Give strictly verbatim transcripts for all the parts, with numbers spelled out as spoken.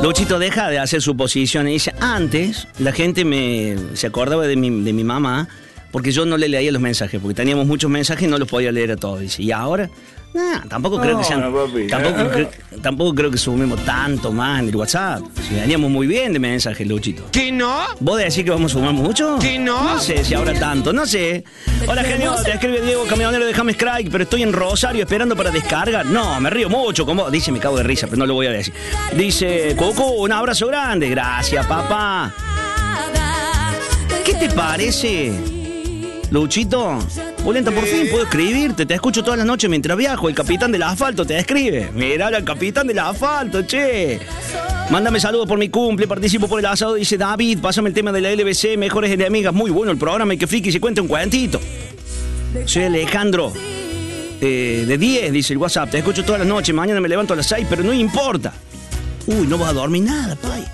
Luchito deja de hacer suposiciones. Dice, antes la gente me se acordaba de mi, de mi mamá porque yo no le leía los mensajes, porque teníamos muchos mensajes y no los podía leer a todos. Dice, y ahora, nah, tampoco creo no, que sean, no, papi. tampoco, cre, tampoco creo que sumemos tanto más en el WhatsApp. Si veníamos muy bien de mensajes, Luchito. ¿Que no? ¿Vos decís que vamos a sumar mucho? ¿Que no? No sé si ahora tanto, no sé. Hola, genio, te escribe Diego, camionero de James Craig, pero estoy en Rosario esperando para descargar. No, me río mucho, como dice, me cago de risa, pero no lo voy a decir. Dice, Coco, un abrazo grande. Gracias, papá. ¿Qué te parece, Luchito? Polenta, por fin puedo escribirte. Te escucho todas las noches mientras viajo. El capitán del asfalto te escribe. Mirá al capitán del asfalto, che. Mándame saludos por mi cumple, participo por el asado, dice David. Pásame el tema de la L B C, Mejores Enemigas. Muy bueno el programa, y que friki se cuenta un cuentito. Soy Alejandro, eh, de diez, dice el WhatsApp. Te escucho todas las noches, mañana me levanto a las seis, pero no importa. Uy, no vas a dormir nada, pay.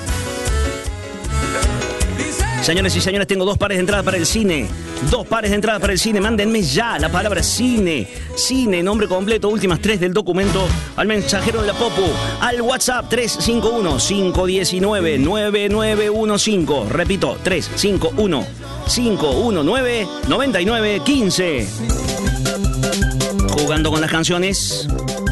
Señores y señores, tengo dos pares de entradas para el cine. Dos pares de entradas para el cine. Mándenme ya la palabra cine. Cine, nombre completo, últimas tres del documento. Al mensajero de la Popu. Al WhatsApp tres cinco uno, cinco uno nueve, nueve nueve uno cinco. Repito, tres cinco uno, cinco uno nueve, nueve nueve uno cinco. Jugando con las canciones.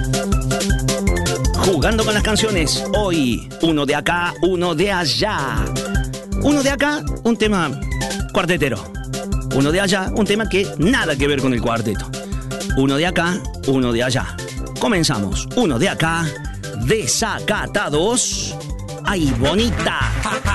Jugando con las canciones. Hoy, uno de acá, uno de allá. Uno de acá, un tema cuartetero. Uno de allá, un tema que nada que ver con el cuarteto. Uno de acá, uno de allá. Comenzamos. Uno de acá, Desacatados. ¡Ay, bonita!